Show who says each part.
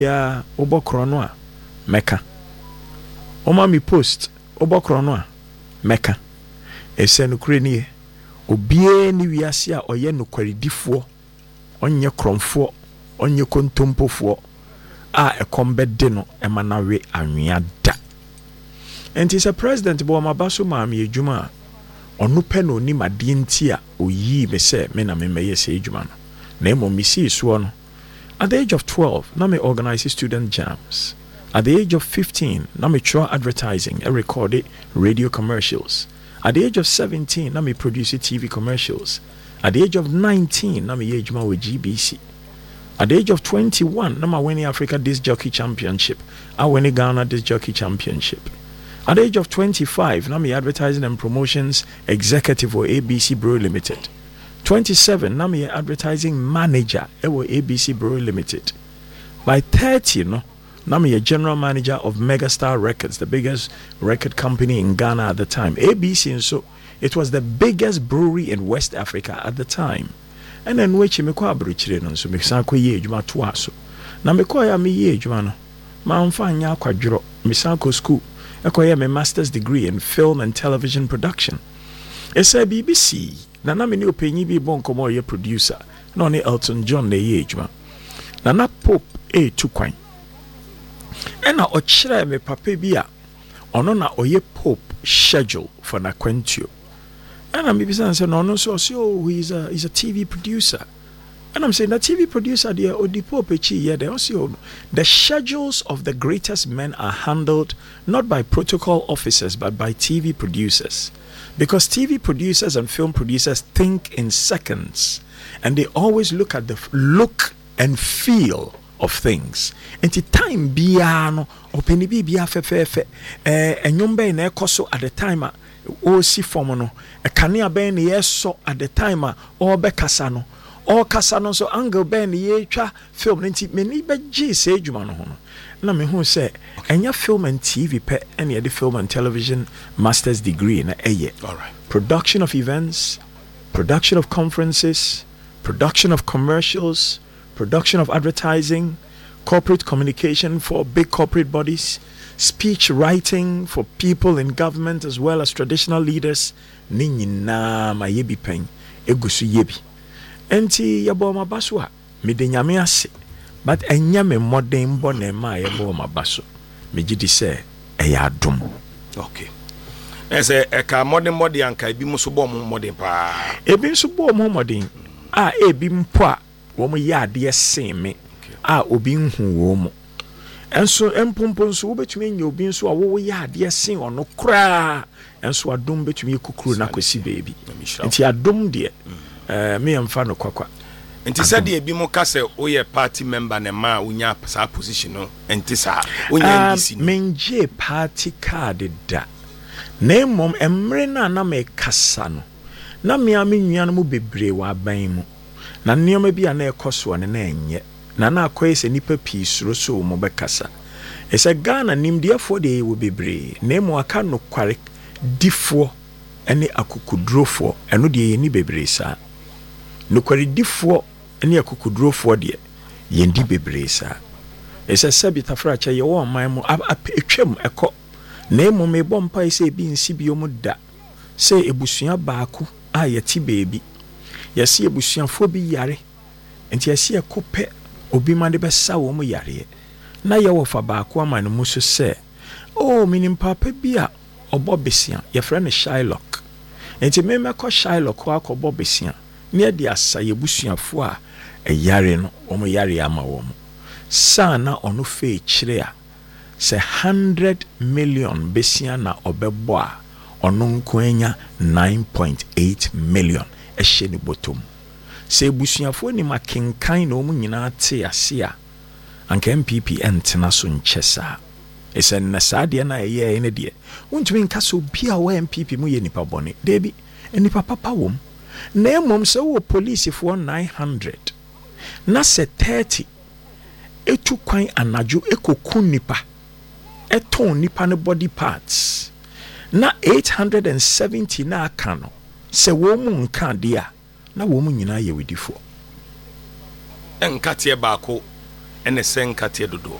Speaker 1: ya obokro no a meka oma mi post obokro no a meka ese no kure nie obie ni wiase a oye no kwaridifo onye kromfo onye kontompofo a ekombede no emanawe anwea da enti se president bo ma baso ma me adwuma onu pe no ni made nti a oyi me se me na me meye se adwuma no na emo mi si so no. At the age of 12, na me organize student jams. At the age of 15, na me try advertising and record radio commercials. At the age of 17, na me produce TV commercials. At the age of 19, na me yejuma with GBC. At the age of 21, na me win Africa Disc Jockey Championship. I win Ghana Disc Jockey Championship. At the age of 25, na me advertising and promotions executive for ABC Brew Limited. 27, na me advertising manager ewo ABC Brew Limited. By 30, no, na me general manager of Megastar Records, the biggest record company in Ghana at the time. ABC, and so it was the biggest brewery in West Africa at the time. And then which me kwa abrochire no so me san ko ye adwuma to aso. Na me kwa ya me ye adwuma no. Ma mfa nya akwadworo. Me san ko school. Ekoye me master's degree in film and television production. Esa BBC na me ni openyi bi bon komo ye producer na ne Elton John na ye adwuma na Pope tu kwan ena o kire me papa bi a ono na oye Pope schedule for na kwentio ena me bi say no no so he's a TV producer and I'm saying that TV producer there odi Pope chi ye there also the schedules of the greatest men are handled not by protocol officers but by TV producers. Because TV producers and film producers think in seconds and they always look at the look and feel of things. And the time biano openi bia fe enyombe na ekoso at the time o si form no e kanea ben na yeso at the time o be kasa no o kasa no so angle ben ye twa film nti meni be gi se adwuma no ho no na me hu say enya film and TV pe any the film and television master's degree na eye. All right. Production of events, production of conferences, production of commercials, production of advertising, corporate communication for big corporate bodies, speech writing for people in government as well as traditional leaders. Ni nyina ma yebi pen egusu yebi. Enti yabo ma baswa me de nyame ase. But enya me modern bone ma yebo ma baso. Me gidi say eya dum.
Speaker 2: Okay. Ese eka modern anka ebi mo so bo mo modern pa.
Speaker 1: Ebi so bo mo modern. Ebi mpo a wo mo ya ade sen me. Obi nhu wo mo. Enso empompo nso wo betumi nya obi nso a wo ya ade sen ono kra. Enso adom betumi ekukuru na kwesi baby. Enti adom de me yamfa no kwakwa.
Speaker 2: Enti said de bi mo ka se oye party member na ma unya sa position no enti sa unya ndisi
Speaker 1: menje party card da na mom emre na me kasa no na me amenwia no mo bebre wa ban mu na nneoma bi na ekoso ne na enye na akoye se nipa pi suro so mo be kasa ese Ghana nimdiafo de wo bebre na mo aka no kware difo ene akukudrofo eno de ni bebre sa no kware difo ene akukudrofo de yendi bebre sa ese sabita fracha ye wo man mu etwam eko na emu me bompa ise bi nsi bi omu da se ebusua baako a yeti beebi yesi ebusuafo bi yare enti yesi ekope obi ma de besa wo mu yare na ye wo fa baako ama no muso se minim papa bi a obo besia ye frɛ no Shylock enti me mekɔ Shylock akɔbɔ besia ne de asa ye busuafo a yare no wo mu yare ama wo mu sa na ono fe kire a se 100 million besia na obebo a ono nkoanya 9.8 million ehye ni botom se busuafo ni makenkan na omu nyina te ase a anka MPP entena so nkyesa ese na saade na ye ene de wontumi nka so bia wa MPP mu ye nipa bone debi nipa papa wom na emom se wo police for 900 na se 30 etu kwan anadwo ekoku nipa eton nipa ne body parts na 870 na aka no se wo mu nka de a na wo mu nyina ye wedifo
Speaker 2: enka tie baako ɛne sɛ nkateɛ dodoɔ